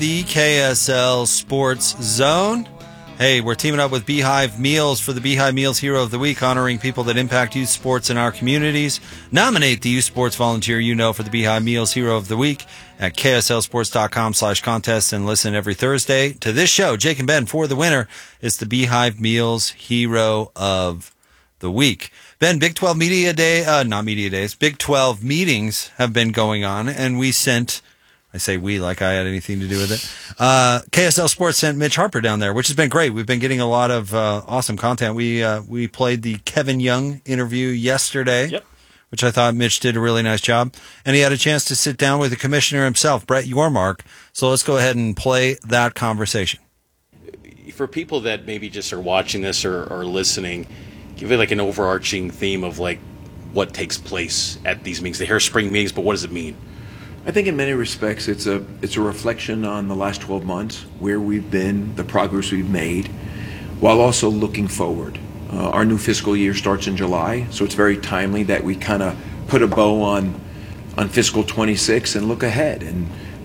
The KSL Sports Zone. Hey, we're teaming up with Beehive Meals for the Beehive Meals Hero of the Week, honoring people that impact youth sports in our communities. Nominate the youth sports volunteer you know for the Beehive Meals Hero of the Week at kslsports.com/contest and listen every Thursday to this show. Jake and Ben, for the winner is the Beehive Meals Hero of the Week. Ben, Big 12 Media Day, not Media Days, Big 12 meetings have been going on, and we sent... I say we like I had anything to do with it. KSL Sports sent Mitch Harper down there, which has been great. We've been getting a lot of awesome content. We played the Kevin Young interview yesterday, which I thought Mitch did a really nice job. And he had a chance to sit down with the commissioner himself, Brett Yormark. So let's go ahead and play that conversation. For people that maybe just are watching this or listening, give it like an overarching theme of like what takes place at these meetings. They hear spring meetings, but what does it mean? I think in many respects it's a reflection on the last 12 months, where we've been, the progress we've made, while also looking forward. Our new fiscal year starts in July, so it's very timely that we kind of put a bow on fiscal 26 and look ahead. And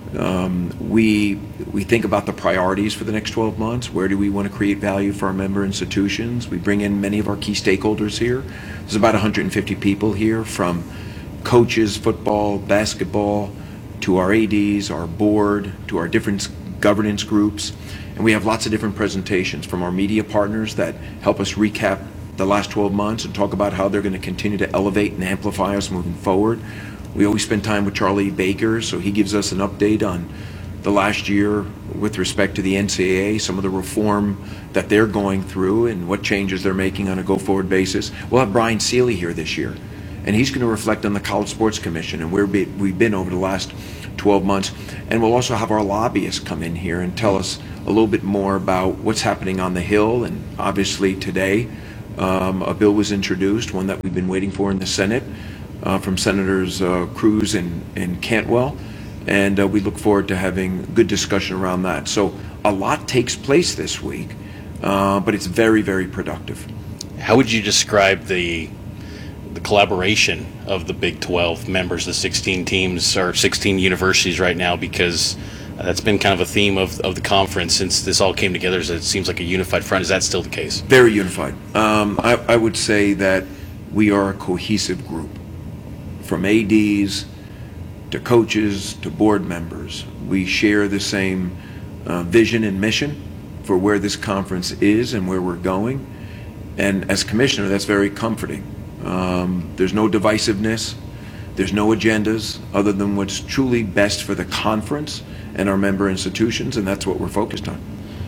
we think about the priorities for the next 12 months. Where do we want to create value for our member institutions? We bring in many of our key stakeholders here. There's about 150 people here, from coaches, football, basketball, to our ADs, our board, to our different governance groups. And we have lots of different presentations from our media partners that help us recap the last 12 months and talk about how they're going to continue to elevate and amplify us moving forward. We always spend time with Charlie Baker, so he gives us an update on the last year with respect to the NCAA, some of the reform that they're going through and what changes they're making on a go-forward basis. We'll have Brian Seeley here this year, and he's going to reflect on the College Sports Commission and where we've been over the last 12 months. And we'll also have our lobbyists come in here and tell us a little bit more about what's happening on the Hill. And obviously today, a bill was introduced, one that we've been waiting for in the Senate, from Senators Cruz and Cantwell. And we look forward to having good discussion around that. So a lot takes place this week, but it's very, very productive. How would you describe the collaboration of the Big 12 members, the 16 teams or 16 universities right now? Because that's been kind of a theme of the conference since this all came together. It seems like a unified front. Is that still the case? Very unified. I would say that we are a cohesive group, from ADs to coaches to board members. We share the same vision and mission for where this conference is and where we're going. And as commissioner, that's very comforting. There's no divisiveness. There's no agendas other than what's truly best for the conference and our member institutions, and that's what we're focused on.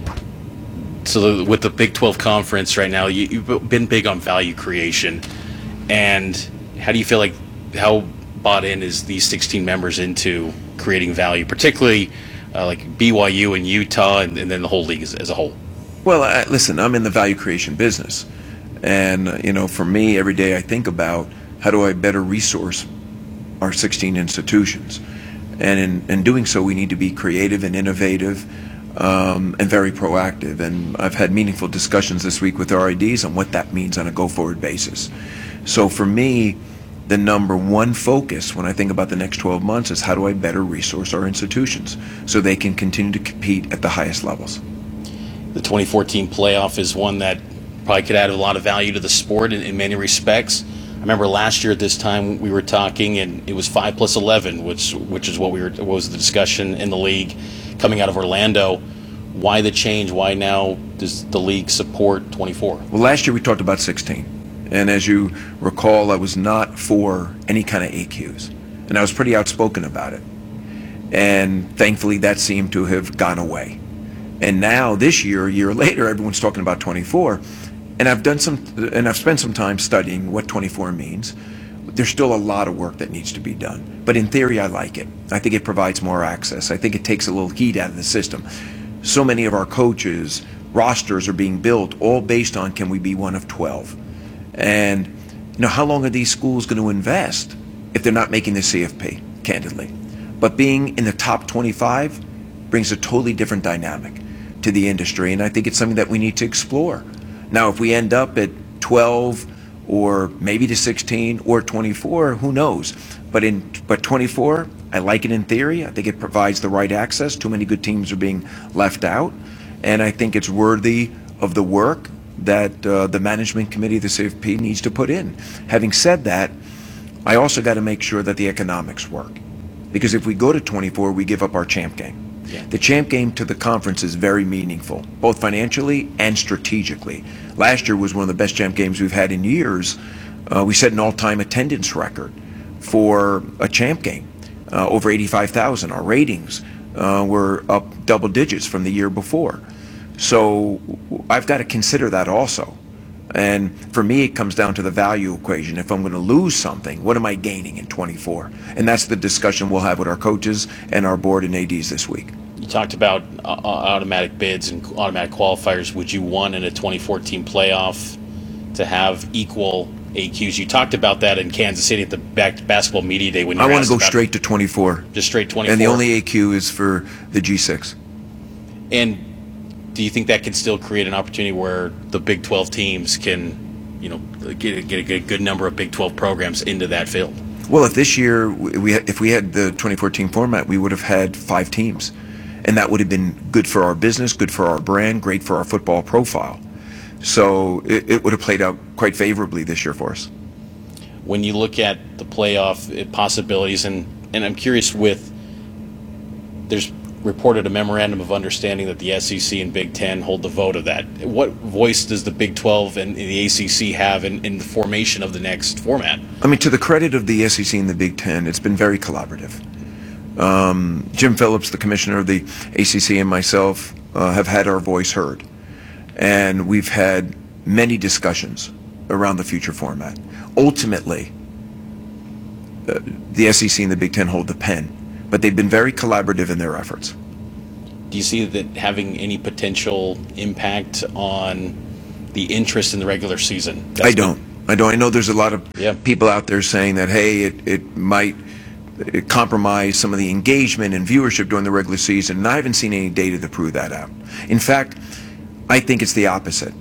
So with the Big 12 conference right now, you've been big on value creation. And how do you feel like, how bought in is these 16 members into creating value, particularly like BYU and Utah and then the whole league as a whole? Well, listen, I'm in the value creation business. And, for me, every day I think about how do I better resource our 16 institutions. And in doing so, we need to be creative and innovative and very proactive. And I've had meaningful discussions this week with our IDs on what that means on a go-forward basis. So for me, the number one focus when I think about the next 12 months is how do I better resource our institutions so they can continue to compete at the highest levels. The 2014 playoff is one that probably could add a lot of value to the sport in many respects. I remember last year at this time we were talking, and it was 5 plus 11, which is what was the discussion in the league coming out of Orlando. Why the change? Why now does the league support 24? Well, last year we talked about 16, and as you recall, I was not for any kind of AQs, and I was pretty outspoken about it. And thankfully, that seemed to have gone away. And now, this year, a year later, everyone's talking about 24. And I've spent some time studying what 24 means. There's still a lot of work that needs to be done. But in theory, I like it. I think it provides more access. I think it takes a little heat out of the system. So many of our coaches, rosters are being built all based on can we be one of 12. And how long are these schools going to invest if they're not making the CFP, candidly? But being in the top 25 brings a totally different dynamic to the industry, and I think it's something that we need to explore. Now, if we end up at 12 or maybe to 16 or 24, who knows? But 24, I like it in theory. I think it provides the right access. Too many good teams are being left out. And I think it's worthy of the work that the management committee of the CFP needs to put in. Having said that, I also got to make sure that the economics work. Because if we go to 24, we give up our champ game. Yeah. The champ game to the conference is very meaningful, both financially and strategically. Last year was one of the best champ games we've had in years. We set an all-time attendance record for a champ game, over 85,000. Our ratings were up double digits from the year before. So I've got to consider that also. And for me, it comes down to the value equation. If I'm going to lose something, what am I gaining in 24? And that's the discussion we'll have with our coaches and our board and ADs this week. You talked about automatic bids and automatic qualifiers. Would you want in a 2014 playoff to have equal AQs? You talked about that in Kansas City at the basketball media day. When you I want to go straight to 24. Just straight 24. And the only AQ is for the G6. And do you think that can still create an opportunity where the Big 12 teams can, get a good number of Big 12 programs into that field? Well, if this year, if we had the 2014 format, we would have had 5 teams. And that would have been good for our business, good for our brand, great for our football profile. So it would have played out quite favorably this year for us. When you look at the playoff possibilities, and I'm curious there's reported a memorandum of understanding that the SEC and Big Ten hold the vote of that. What voice does the Big 12 and the ACC have in the formation of the next format? I mean, to the credit of the SEC and the Big Ten, it's been very collaborative. Jim Phillips, the commissioner of the ACC, and myself have had our voice heard. And we've had many discussions around the future format. Ultimately, the SEC and the Big Ten hold the pen. But they've been very collaborative in their efforts. Do you see that having any potential impact on the interest in the regular season? I don't. I know there's a lot of people out there saying that, hey, it might compromise some of the engagement and viewership during the regular season, and I haven't seen any data to prove that out. In fact, I think it's the opposite.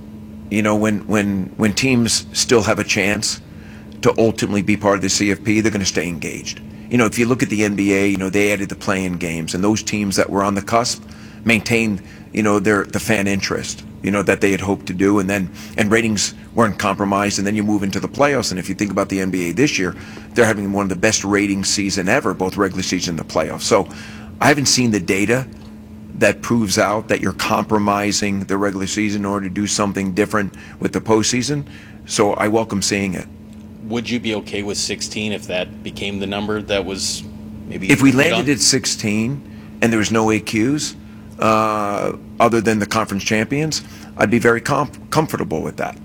When teams still have a chance to ultimately be part of the CFP, they're going to stay engaged. If you look at the NBA, they added the play-in games, and those teams that were on the cusp maintained, the fan interest, that they had hoped to do, and ratings weren't compromised, and then you move into the playoffs, and if you think about the NBA this year, they're having one of the best rating season ever, both regular season and the playoffs. So I haven't seen the data that proves out that you're compromising the regular season in order to do something different with the postseason, so I welcome seeing it. Would you be okay with 16 if that became the number that was maybe? If we landed at 16 and there was no AQs other than the conference champions, I'd be very comfortable with that.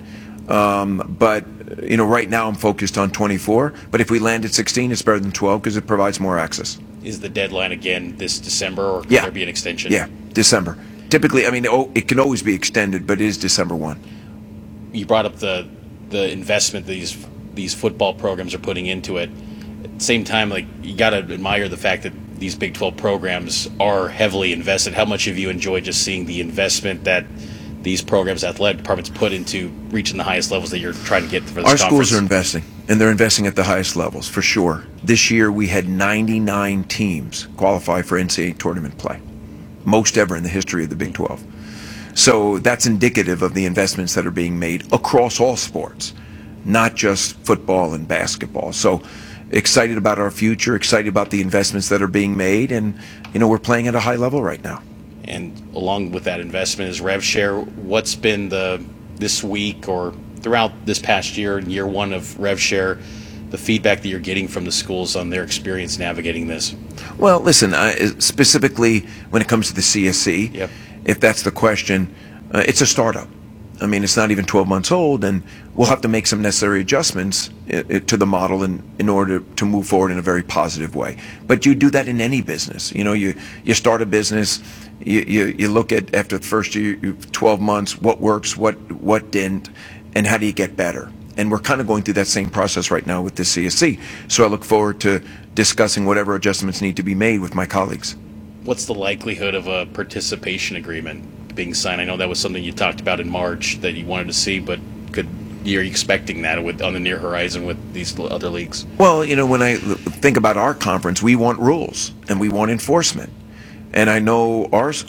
But right now I'm focused on 24. But if we land at 16, it's better than 12 because it provides more access. Is the deadline again this December, or can there be an extension? Yeah, December. Typically, it can always be extended, but it is December 1. You brought up the investment these football programs are putting into it. At the same time, you got to admire the fact that these Big 12 programs are heavily invested. How much have you enjoyed just seeing the investment that these programs, athletic departments, put into reaching the highest levels that you're trying to get for this conference? Our schools are investing, and they're investing at the highest levels, for sure. This year, we had 99 teams qualify for NCAA tournament play, most ever in the history of the Big 12. So that's indicative of the investments that are being made across all sports, not just football and basketball. So excited about our future, excited about the investments that are being made, and we're playing at a high level right now. And along with that investment is RevShare. What's been this week or throughout this past year, in year one of RevShare, the feedback that you're getting from the schools on their experience navigating this? Well, listen, specifically when it comes to the CSC, if that's the question, it's a startup. It's not even 12 months old, and we'll have to make some necessary adjustments to the model in order to move forward in a very positive way. But you do that in any business. You start a business, you look at, after the first year, 12 months, what works, what didn't, and how do you get better. And we're kind of going through that same process right now with the CSC. So I look forward to discussing whatever adjustments need to be made with my colleagues. What's the likelihood of a participation agreement being signed? I know that was something you talked about in March that you wanted to see, but could you're expecting that on the near horizon with these other leagues? Well, when I think about our conference, we want rules and we want enforcement. And I know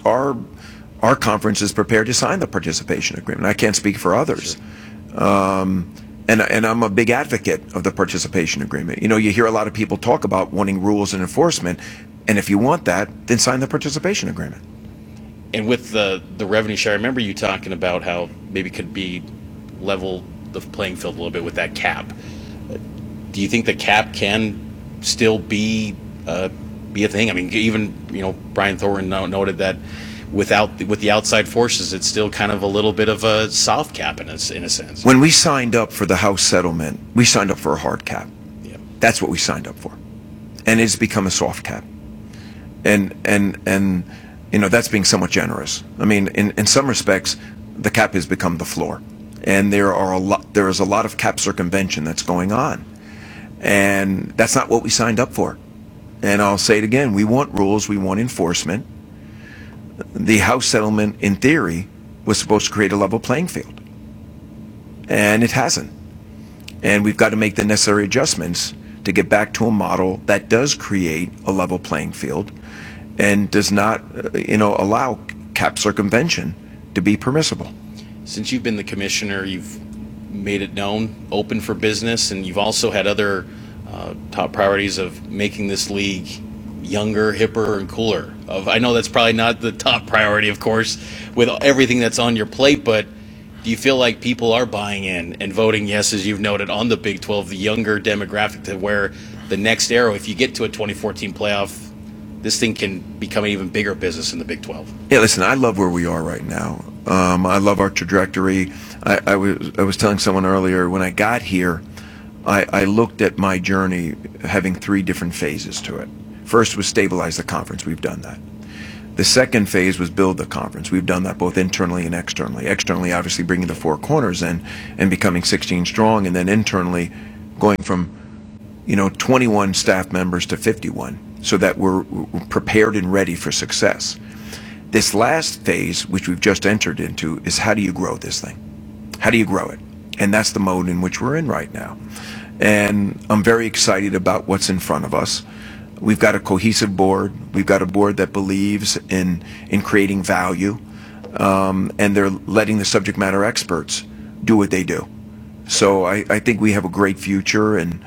our conference is prepared to sign the participation agreement. I can't speak for others. Sure. And I'm a big advocate of the participation agreement. You hear a lot of people talk about wanting rules and enforcement, and if you want that, then sign the participation agreement. And with the revenue share, I remember you talking about how maybe could be level the playing field a little bit with that cap. Do you think the cap can still be a thing? I mean, even Brian Thorne noted that with the outside forces, it's still kind of a little bit of a soft cap in a sense. When we signed up for the House settlement, we signed up for a hard cap. Yeah. That's what we signed up for, and it's become a soft cap. And that's being somewhat generous. I mean, in some respects, the cap has become the floor, and there is a lot of cap circumvention that's going on, and that's not what we signed up for. And I'll say it again: we want rules, we want enforcement. The House settlement, in theory, was supposed to create a level playing field, and it hasn't. And we've got to make the necessary adjustments to get back to a model that does create a level playing field and does not, allow cap circumvention to be permissible. Since you've been the commissioner, you've made it known, open for business, and you've also had other top priorities of making this league younger, hipper, and cooler. I know that's probably not the top priority, of course, with everything that's on your plate, but do you feel like people are buying in and voting yes, as you've noted, on the Big 12, the younger demographic, to where the next era, if you get to a 2014 playoff, this thing can become an even bigger business in the Big 12? Yeah, listen, I love where we are right now. I love our trajectory. I was telling someone earlier, when I got here, I looked at my journey having 3 different phases to it. First was stabilize the conference. We've done that. The second phase was build the conference. We've done that both internally and externally. Externally, obviously, bringing the 4 corners in and becoming 16 strong, and then internally going from 21 staff members to 51, so that we're prepared and ready for success. This last phase, which we've just entered into, is how do you grow this thing? How do you grow it? And that's the mode in which we're in right now. And I'm very excited about what's in front of us. We've got a cohesive board. We've got a board that believes in creating value, and they're letting the subject matter experts do what they do. So I think we have a great future, and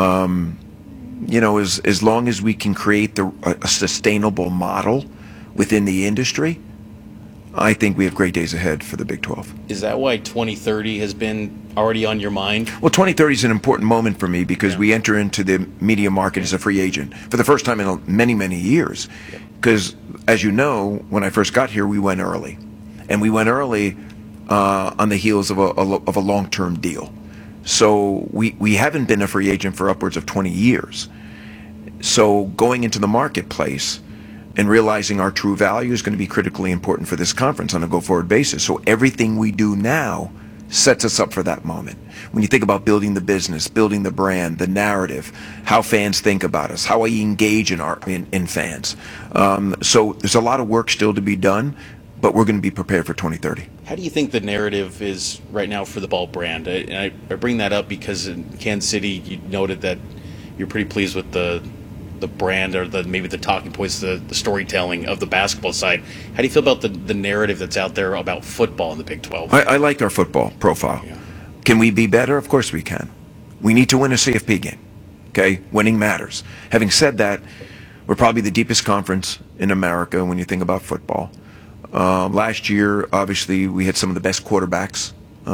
as long as we can create a sustainable model within the industry, I think we have great days ahead for the Big 12. Is that why 2030 has been already on your mind? Well, 2030 is an important moment for me because we enter into the media market as a free agent for the first time in many, many years. Because, as you know, when I first got here, we went early. And we went early on the heels of a long-term deal. So we haven't been a free agent for upwards of 20 years. So going into the marketplace and realizing our true value is going to be critically important for this conference on a go-forward basis. So everything we do now sets us up for that moment. When you think about building the business, building the brand, the narrative, how fans think about us, how we engage in fans. So there's a lot of work still to be done, but we're going to be prepared for 2030. How do you think the narrative is right now for the Ball brand? I bring that up because in Kansas City, you noted that you're pretty pleased with the brand, or maybe the talking points, the storytelling of the basketball side. How do you feel about the narrative that's out there about football in the Big 12? I like our football profile. Yeah. Can we be better? Of course we can. We need to win a CFP game. Okay? Winning matters. Having said that, we're probably the deepest conference in America when you think about football. Last year, obviously, we had some of the best quarterbacks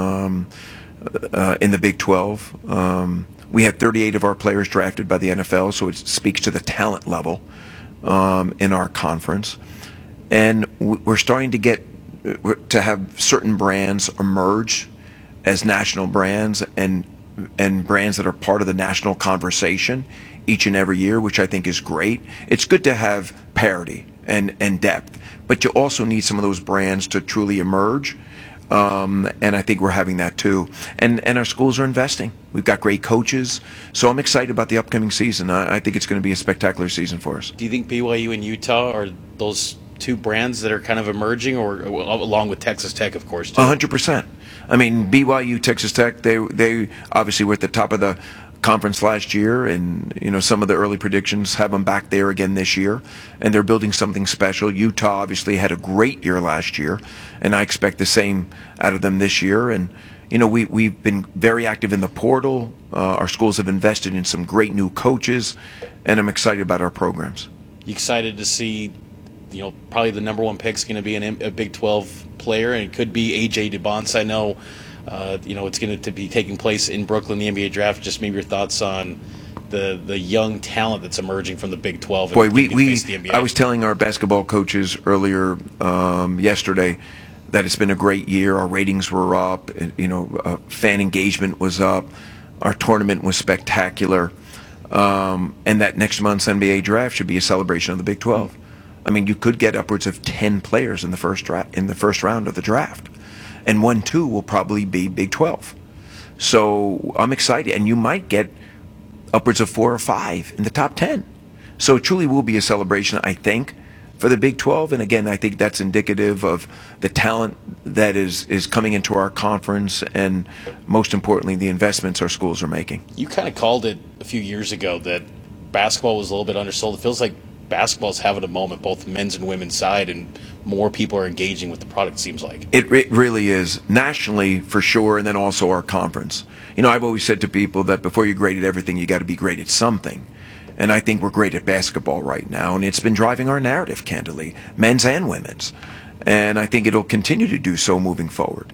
in the Big 12. We had 38 of our players drafted by the NFL, so it speaks to the talent level in our conference. And we're starting to have certain brands emerge as national brands and brands that are part of the national conversation each and every year, which I think is great. It's good to have parity and depth, but you also need some of those brands to truly emerge. And I think we're having that too. And our schools are investing. We've got great coaches. So I'm excited about the upcoming season. I think it's going to be a spectacular season for us. Do you think BYU and Utah are those two brands that are kind of emerging, or along with Texas Tech, of course, too? 100%. I mean, BYU, Texas Tech, they obviously were at the top of the conference last year, and some of the early predictions have them back there again this year, and they're building something special. Utah obviously had a great year last year, and I expect the same out of them this year. And we've been very active in the portal. Our schools have invested in some great new coaches, and I'm excited about our programs. You excited to see, probably the number one pick's going to be a Big 12 player, and it could be AJ DeBonce. I know, it's going to be taking place in Brooklyn, the NBA draft. Just maybe your thoughts on the young talent that's emerging from the Big 12. Boy, the NBA. I was telling our basketball coaches earlier yesterday that it's been a great year. Our ratings were up. Fan engagement was up. Our tournament was spectacular. And that next month's NBA draft should be a celebration of the Big 12. I mean, you could get upwards of 10 players in the first round of the draft, and 1-2 will probably be Big 12. So I'm excited, and you might get upwards of 4 or 5 in the top 10. So it truly will be a celebration, I think, for the Big 12. And again, I think that's indicative of the talent that is coming into our conference, and most importantly, the investments our schools are making. You kind of called it a few years ago that basketball was a little bit undersold. It feels like basketball's having a moment, both men's and women's side, and more people are engaging with the product, seems like. It really is, nationally for sure, and then also our conference. I've always said to people that before you're great at everything, you got to be great at something. And I think we're great at basketball right now, and it's been driving our narrative, candidly, men's and women's. And I think it'll continue to do so moving forward.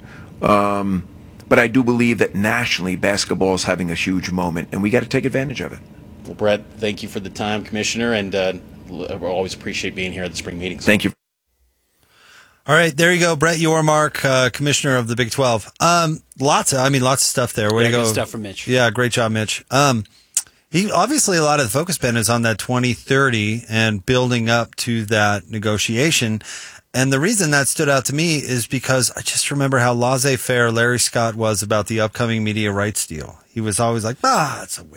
But I do believe that nationally, basketball is having a huge moment, and we got to take advantage of it. Well, Brett, thank you for the time, Commissioner, and we always appreciate being here at the spring meetings. Thank you. All right, there you go, Brett Yormark, Commissioner of the Big 12. Lots of stuff there. Way to go. Good stuff from Mitch. Yeah, great job, Mitch. He obviously, a lot of the focus, Ben, is on that 2030 and building up to that negotiation. And the reason that stood out to me is because I just remember how laissez-faire Larry Scott was about the upcoming media rights deal. He was always like, it's a